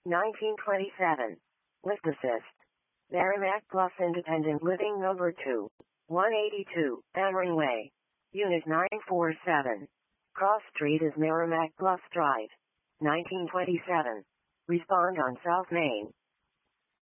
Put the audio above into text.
1927. Lift assist. Merrimack Plus Independent Living Number 2. 182, Ameren Way. Unit 947. Cross Street is Merrimack Plus Drive. 1927. Respond on South Main.